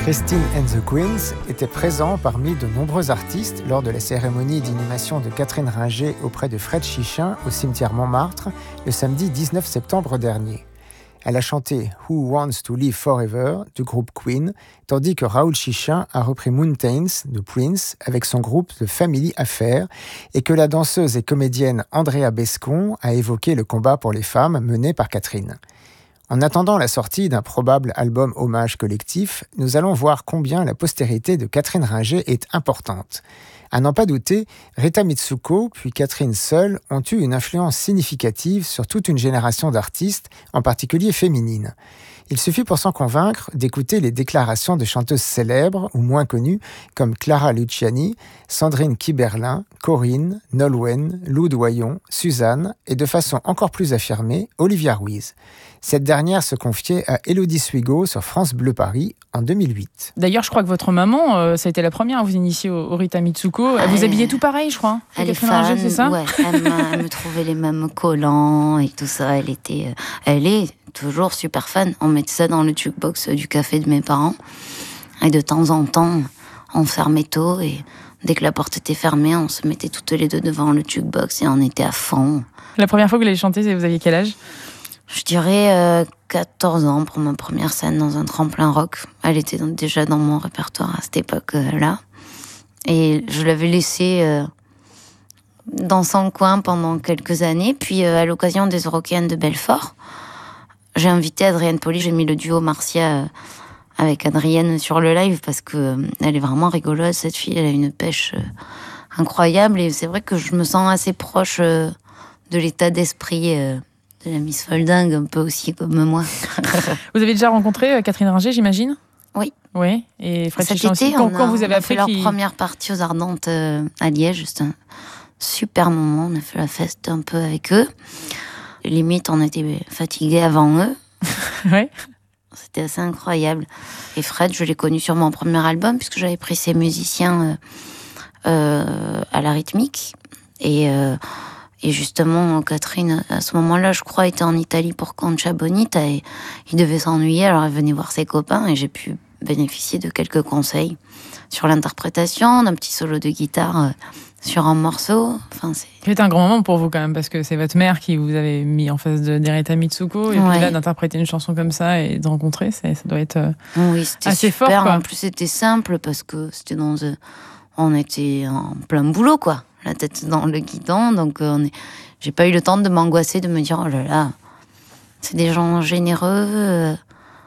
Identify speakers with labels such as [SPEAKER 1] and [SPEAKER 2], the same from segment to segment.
[SPEAKER 1] Christine and the Queens était présent parmi de nombreux artistes lors de la cérémonie d'inhumation de Catherine Ringer auprès de Fred Chichin au cimetière Montmartre le samedi 19 septembre dernier. Elle a chanté « Who Wants to Live Forever » du groupe Queen, tandis que Raoul Chichin a repris « Mountains » de Prince avec son groupe The Family Affair et que la danseuse et comédienne Andrea Bescon a évoqué le combat pour les femmes mené par Catherine. En attendant la sortie d'un probable album hommage collectif, nous allons voir combien la postérité de Catherine Ringer est importante. À n'en pas douter, Rita Mitsuko puis Catherine seule ont eu une influence significative sur toute une génération d'artistes, en particulier féminines. Il suffit pour s'en convaincre d'écouter les déclarations de chanteuses célèbres ou moins connues comme Clara Luciani, Sandrine Kiberlin, Corinne, Nolwenn, Lou Doyon, Suzanne et de façon encore plus affirmée, Olivia Ruiz. Cette dernière se confiait à Élodie Suigo sur France Bleu Paris en 2008.
[SPEAKER 2] D'ailleurs, je crois que votre maman, ça a été la première à vous initier au Rita Mitsuko. Elle vous habillait tout pareil, je crois.
[SPEAKER 3] Elle est fan, c'est ça ? Ouais, elle me trouvait les mêmes collants et tout ça. Elle est toujours super fan. On mettait ça dans le jukebox du café de mes parents. Et de temps en temps, on fermait tôt et dès que la porte était fermée, on se mettait toutes les deux devant le jukebox et on était à fond.
[SPEAKER 2] La première fois que vous l'avez chanté, vous aviez quel âge ?
[SPEAKER 3] Je dirais 14 ans pour ma première scène dans un tremplin rock. Elle était déjà dans mon répertoire à cette époque-là. Et je l'avais laissée dans son coin pendant quelques années. Puis à l'occasion des Eurokéennes de Belfort, j'ai invité Adrienne Pauly. J'ai mis le duo Marcia avec Adrienne sur le live parce que elle est vraiment rigolote, cette fille. Elle a une pêche incroyable. Et c'est vrai que je me sens assez proche de l'état d'esprit de la Miss Folding, un peu aussi comme moi.
[SPEAKER 2] Vous avez déjà rencontré Catherine Ringer, j'imagine ?
[SPEAKER 3] Oui.
[SPEAKER 2] Oui, et Fred
[SPEAKER 3] Cet
[SPEAKER 2] Chichin
[SPEAKER 3] été,
[SPEAKER 2] aussi. Quand vous avez
[SPEAKER 3] on a
[SPEAKER 2] appris
[SPEAKER 3] fait leur première partie aux Ardentes à Liège, juste un super moment. On a fait la fête un peu avec eux. Limite, on était fatigués avant eux.
[SPEAKER 2] Oui.
[SPEAKER 3] C'était assez incroyable. Et Fred, je l'ai connu sur mon premier album, puisque j'avais pris ses musiciens à la rythmique. Et justement, Catherine, à ce moment-là, je crois, était en Italie pour Concha Bonita et il devait s'ennuyer, alors elle venait voir ses copains et j'ai pu bénéficier de quelques conseils sur l'interprétation, d'un petit solo de guitare sur un morceau. Enfin,
[SPEAKER 2] c'était un grand moment pour vous quand même, parce que c'est votre mère qui vous avait mis en face de Rita Mitsuko et puis là, d'interpréter une chanson comme ça et de rencontrer, ça doit être assez
[SPEAKER 3] super,
[SPEAKER 2] fort. Quoi.
[SPEAKER 3] En plus, c'était simple parce que c'était on était en plein boulot, quoi. La tête dans le guidon, donc j'ai pas eu le temps de m'angoisser, de me dire oh là là, c'est des gens généreux,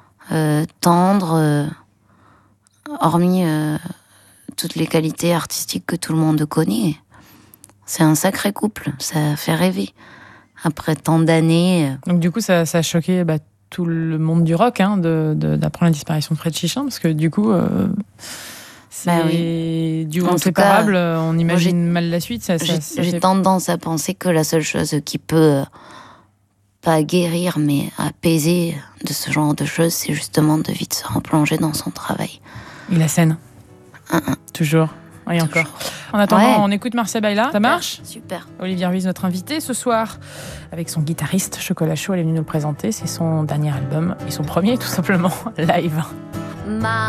[SPEAKER 3] tendres, hormis toutes les qualités artistiques que tout le monde connaît. C'est un sacré couple, ça fait rêver. Après tant d'années.
[SPEAKER 2] Donc du coup, ça a choqué tout le monde du rock d'apprendre la disparition de Fred Chichin, parce que du coup. C'est du inséparable, on imagine mal la suite.
[SPEAKER 3] J'ai tendance à penser que la seule chose qui peut, pas guérir, mais apaiser de ce genre de choses, c'est justement de vite se replonger dans son travail.
[SPEAKER 2] Et la scène. Toujours. Et encore. En attendant, on écoute Marcia Baila. Ça marche ?
[SPEAKER 3] Super.
[SPEAKER 2] Olivia Ruiz, notre invitée ce soir, avec son guitariste Chocolat Chaud, elle est venue nous le présenter. C'est son dernier album, et son premier tout simplement, live.
[SPEAKER 4] My